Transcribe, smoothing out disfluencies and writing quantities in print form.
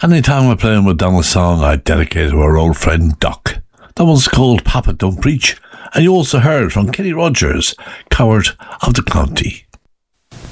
Anytime we're playing with Donna's song, I dedicate it to our old friend Doc. That one's called Papa Don't Preach, and you also heard from Kenny Rogers, Coward of the County.